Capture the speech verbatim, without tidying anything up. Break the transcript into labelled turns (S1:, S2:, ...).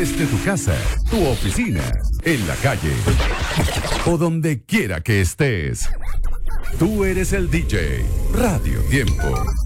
S1: desde tu casa, tu oficina, en la calle o donde quiera que estés. Tú eres el D J. Radio Tiempo.